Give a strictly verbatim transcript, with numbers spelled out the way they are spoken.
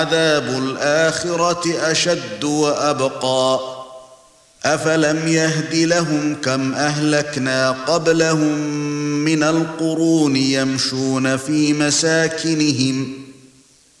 عذاب الآخرة أشد وأبقى أفلم يهد لهم كم أهلكنا قبلهم من القرون يمشون في مساكنهم